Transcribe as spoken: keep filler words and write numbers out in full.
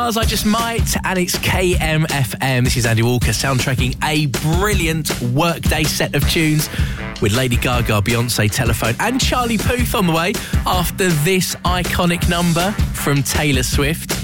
As I Just Might, and it's K M F M. This is Andy Walker soundtracking a brilliant workday set of tunes with Lady Gaga, Beyonce, Telephone and Charlie Puth on the way after this iconic number from Taylor Swift.